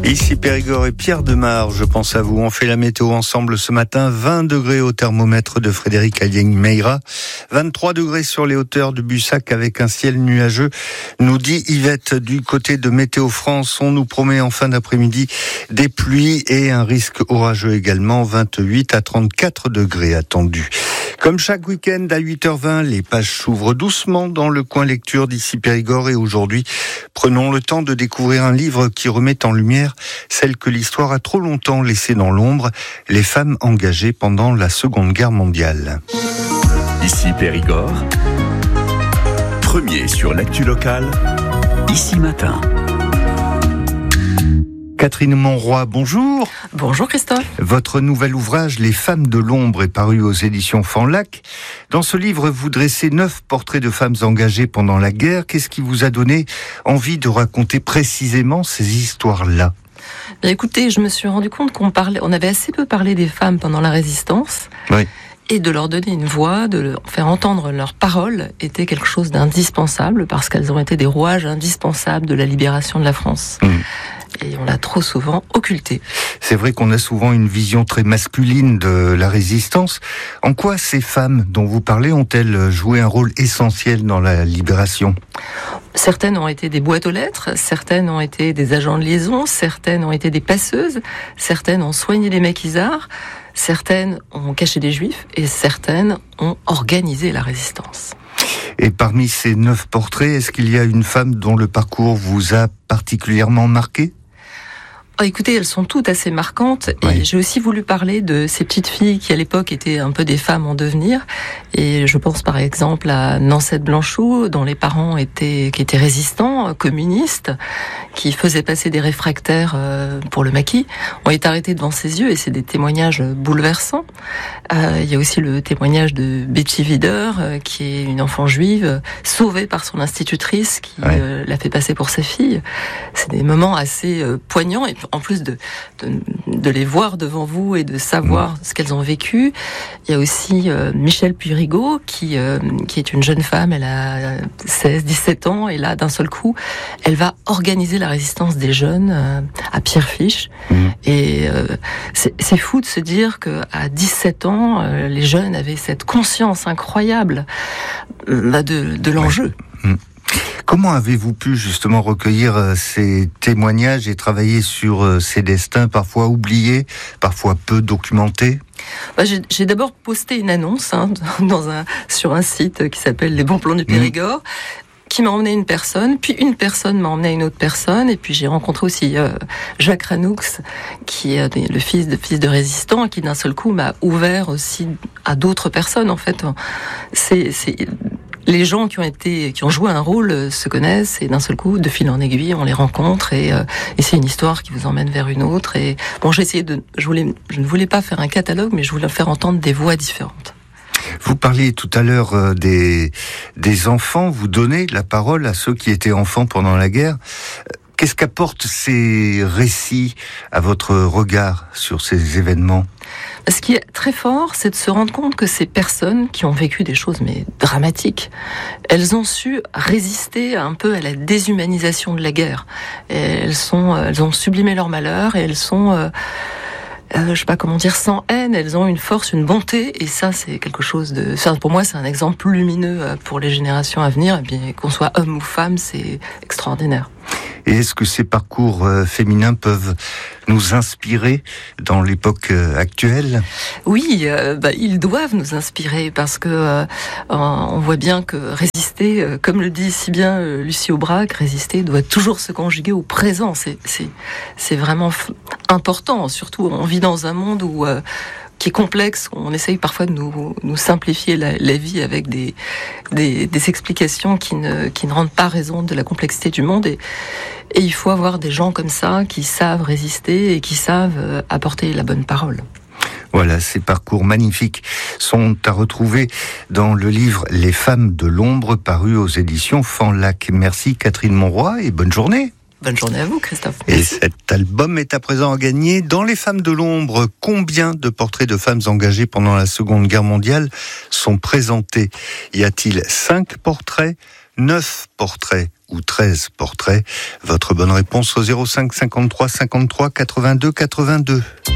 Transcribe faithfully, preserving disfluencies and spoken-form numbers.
Ici Périgord et Pierre Demar, je pense à vous. On fait la météo ensemble ce matin. vingt degrés au thermomètre de Frédéric Allieng-Meira. vingt-trois degrés sur les hauteurs de Bussac avec un ciel nuageux. Nous dit Yvette du côté de Météo France. On nous promet en fin d'après-midi des pluies et un risque orageux également. vingt-huit à trente-quatre degrés attendus. Comme chaque week-end à huit heures vingt, les pages s'ouvrent doucement dans le coin lecture d'ici Périgord et aujourd'hui, prenons le temps de découvrir un livre qui remet en lumière celle que l'histoire a trop longtemps laissée dans l'ombre, les femmes engagées pendant la Seconde Guerre mondiale. Ici Périgord, premier sur l'actu locale, ici matin. Catherine Monroy, bonjour. Bonjour Christophe. Votre nouvel ouvrage, Les femmes de l'ombre, est paru aux éditions Fanlac. Dans ce livre, vous dressez neuf portraits de femmes engagées pendant la guerre. Qu'est-ce qui vous a donné envie de raconter précisément ces histoires-là ? Bien, écoutez, je me suis rendu compte qu'on parlait, on avait assez peu parlé des femmes pendant la Résistance. Oui. Et de leur donner une voix, de leur faire entendre leurs paroles, était quelque chose d'indispensable parce qu'elles ont été des rouages indispensables de la libération de la France. Mmh. Et on l'a trop souvent occulté. C'est vrai qu'on a souvent une vision très masculine de la résistance. En quoi ces femmes dont vous parlez ont-elles joué un rôle essentiel dans la libération ? Certaines ont été des boîtes aux lettres, certaines ont été des agents de liaison, certaines ont été des passeuses, certaines ont soigné les maquisards, certaines ont caché des juifs et certaines ont organisé la résistance. Et parmi ces neuf portraits, est-ce qu'il y a une femme dont le parcours vous a particulièrement marqué ? Oh, écoutez, elles sont toutes assez marquantes et oui. J'ai aussi voulu parler de ces petites filles qui à l'époque étaient un peu des femmes en devenir et je pense par exemple à Nancette Blanchot dont les parents étaient qui étaient résistants, communistes, qui faisaient passer des réfractaires pour le maquis, ont été arrêtés devant ses yeux et c'est des témoignages bouleversants. Euh, il y a aussi le témoignage de Betty Wider euh, qui est une enfant juive sauvée par son institutrice qui oui. euh, l'a fait passer pour sa fille. C'est des moments assez euh, poignants et en plus de, de, de les voir devant vous et de savoir ce qu'elles ont vécu, il y a aussi euh, Michèle Puyrigaud qui, euh, qui est une jeune femme, elle a seize dix-sept ans et là d'un seul coup elle va organiser la résistance des jeunes euh, à Pierrefiche mmh. et euh, c'est, c'est fou de se dire qu'à dix-sept ans euh, les jeunes avaient cette conscience incroyable euh, de, de l'enjeu. Mmh. Comment avez-vous pu justement recueillir ces témoignages et travailler sur ces destins parfois oubliés, parfois peu documentés ? Bah, j'ai, j'ai d'abord posté une annonce hein, dans un, sur un site qui s'appelle Les Bons Plans du Périgord, mmh. qui m'a emmené une personne, puis une personne m'a emmené une autre personne, et puis j'ai rencontré aussi euh, Jacques Ranoux, qui est le fils de fils de résistant, et qui d'un seul coup m'a ouvert aussi à d'autres personnes. En fait, c'est, c'est les gens qui ont été, qui ont joué un rôle se connaissent et d'un seul coup, de fil en aiguille, on les rencontre et, euh, et c'est une histoire qui vous emmène vers une autre. Et bon, j'ai essayé de, je voulais, je ne voulais pas faire un catalogue, mais je voulais faire entendre des voix différentes. Vous parliez tout à l'heure euh, des des enfants. Vous donnez la parole à ceux qui étaient enfants pendant la guerre. Qu'est-ce qu'apportent ces récits à votre regard sur ces événements ? Ce qui est très fort, c'est de se rendre compte que ces personnes qui ont vécu des choses mais dramatiques, elles ont su résister un peu à la déshumanisation de la guerre. Et elles sont, elles ont sublimé leur malheur et elles sont, euh, euh, je sais pas comment dire, sans haine. Elles ont une force, une bonté, et ça, c'est quelque chose de. Ça, pour moi, c'est un exemple lumineux pour les générations à venir. Et bien, qu'on soit homme ou femme, c'est extraordinaire. Et est-ce que ces parcours euh, féminins peuvent nous inspirer dans l'époque euh, actuelle ? Oui, euh, bah, ils doivent nous inspirer parce que euh, on voit bien que résister, euh, comme le dit si bien euh, Lucie Aubrac, résister doit toujours se conjuguer au présent. C'est, c'est, c'est vraiment f- important. Surtout, on vit dans un monde où euh, qui est complexe. On essaye parfois de nous, nous simplifier la, la vie avec des, des, des explications qui ne, qui ne rendent pas raison de la complexité du monde. Et, et il faut avoir des gens comme ça qui savent résister et qui savent apporter la bonne parole. Voilà, ces parcours magnifiques sont à retrouver dans le livre Les femmes de l'ombre, paru aux éditions Fanlac. Merci Catherine Monroy et bonne journée. Bonne journée à vous, Christophe. Et merci. Cet album est à présent à gagner. Dans Les femmes de l'ombre, combien de portraits de femmes engagées pendant la Seconde Guerre mondiale sont présentés ? Y a-t-il cinq portraits, neuf portraits ou treize portraits. Votre bonne réponse au zéro cinq cinquante-trois cinquante-trois quatre-vingt-deux quatre-vingt-deux.